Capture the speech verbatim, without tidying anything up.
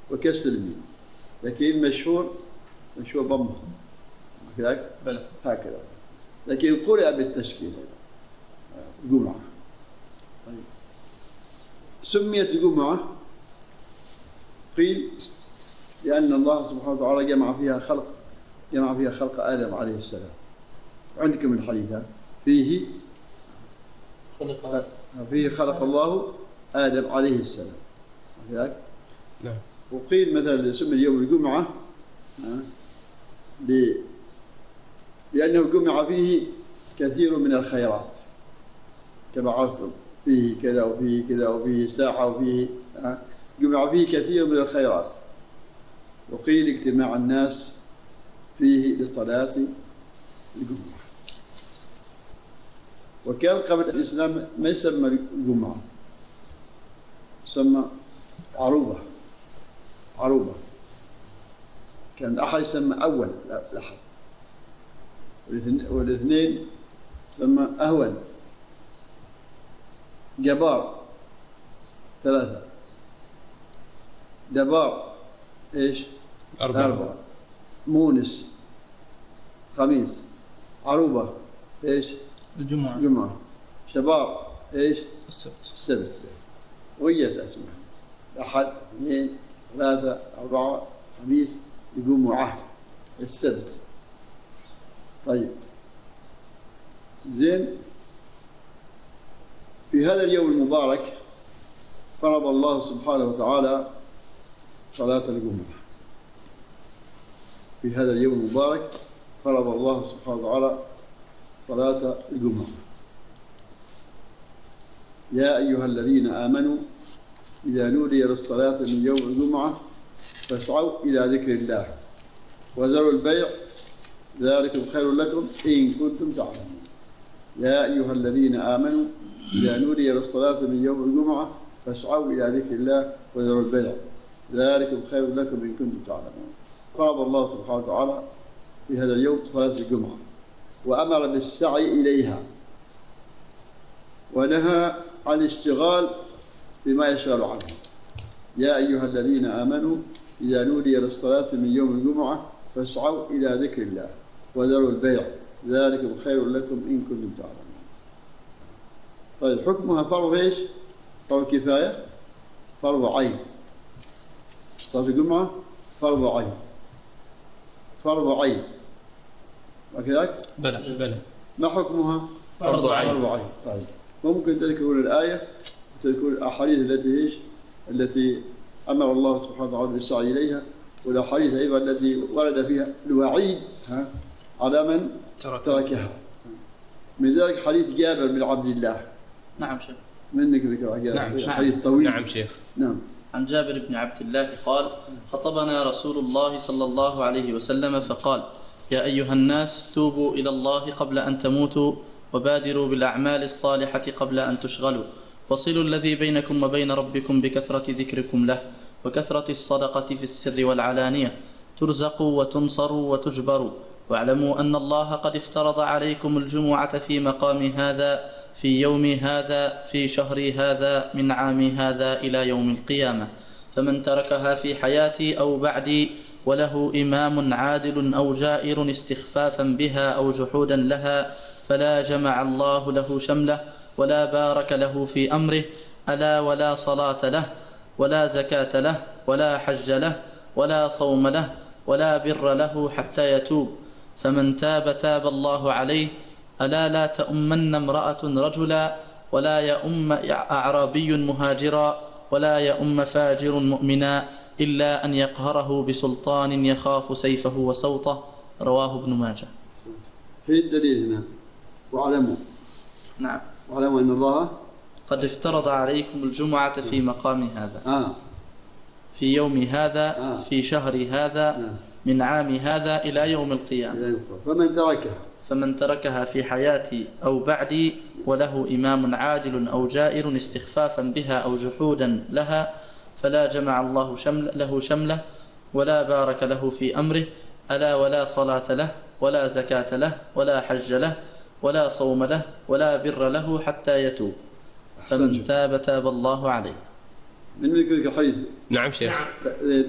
وكسر الميم، لكن المشهور مشهور ضمه كذلك بلى هكذا، لكن قرأ بالتشكيل جمعة. طيب. سميت جمعة قيل لأن الله سبحانه وتعالى جمع فيها خلق جمع فيها خلق آدم عليه السلام. عندكم الحديث فيه خلق فيه خلق الله آدم عليه السلام كذلك. نعم. وقيل مثلا سمي يوم الجمعة لأنه جمع فيه كثير من الخيرات كما عرفتم، فيه كذا وفيه كذا وفيه ساعة وفيه جمع فيه كثير من الخيرات. وقيل اجتماع الناس فيه لصلاة الجمعة. وكان قبل الإسلام ما يسمى الجمعة، يسمى عروبة. عروبة كان أحد يسمى أول لحظة، والاثنين يسمى أهون. جبار ثلاثة، دبار إيش أربعة, أربعة. مونس خميس. عروبة إيش الجمعة. جمعة. شباب إيش السبت. السبت. ويت أسمع أحد اثنين ثلاثة أربعة خميس الجمعة السبت. طيب زين. في هذا اليوم المبارك فرض الله سبحانه وتعالى صلاة الجمعة. في هذا اليوم المبارك فرض الله سبحانه وتعالى صلاة الجمعة. يا أيها الذين آمنوا إذا نودي للصلاة من يوم الجمعة فاسعوا إلى ذكر الله وذروا البيع ذلكم خير لكم إن كنتم تعلمون. يا أيها الذين آمنوا إذا نودي للصلاة من يوم الجمعة فاسعوا إلى ذكر الله وذروا البيع ذلكم خير لكم إن كنتم تعلمون. فرض الله سبحانه وتعالى في هذا اليوم صلاة الجمعة وأمر بالسعي إليها ونهى عن الاشتغال بما يشغل عنه. يا أيها الذين آمنوا إذا نودي للصلاة من يوم الجمعة فاسعوا إلى ذكر الله وذروا البيع ذلكم خير لكم إن كنتم تعلمون. طيب حكمها فرض إيش؟ فرض كفاية، فرض عين. صلاة الجمعة فرض عين، فرض عين وكذلك بلى بلى. ما حكمها؟ فرض عين. فرض عين. طيب ممكن تذكرون الآية وتذكرون الأحاديث التي إيش التي أمر الله سبحانه وتعالى بالسعي إليها، والأحاديث أيضا التي ورد فيها الوعيد ها على من ترك. تركها. من ذلك حديث جابر بن عبد الله. نعم شيخ. منك ذكر جابر. نعم. حديث طويل. نعم شيخ. نعم. عن جابر بن عبد الله قال خطبنا رسول الله صلى الله عليه وسلم فقال يا أيها الناس توبوا إلى الله قبل أن تموتوا وبادروا بالأعمال الصالحة قبل أن تشغلوا وصلوا الذي بينكم وبين ربكم بكثرة ذكركم له وكثرة الصدقة في السر والعلانية ترزقوا وتنصروا وتجبروا واعلموا أن الله قد افترض عليكم الجمعة في مقام هذا في يوم هذا في شهر هذا من عام هذا إلى يوم القيامة، فمن تركها في حياتي أو بعدي وله إمام عادل أو جائر استخفافا بها أو جحودا لها فلا جمع الله له شمله ولا بارك له في أمره ألا ولا صلاة له ولا زكاة له ولا حج له ولا صوم له ولا بر له حتى يتوب، فمن تاب تاب الله عليه ألا لا تؤمن امرأة رجلا ولا يؤم أعرابي مهاجرا ولا يؤم فاجر مؤمنا إلا أن يقهره بسلطان يخاف سيفه وسوطه. رواه ابن ماجه. في الدليل هنا واعلموا. نعم. واعلموا أن الله قد افترض عليكم الجمعة في مقام هذا آه. في يوم هذا آه. في شهر هذا آه. من عام هذا إلى يوم القيامة، فمن تركها فمن تركها في حياتي أو بعدي وله إمام عادل أو جائر استخفافا بها أو جحودا لها فلا جمع الله شمل له شمله ولا بارك له في أمره ألا ولا صلاة له ولا زكاة له ولا حج له ولا صوم له ولا بر له حتى يتوب، فمن تاب تاب الله عليه. من ذلك الحديث. نعم شيخ.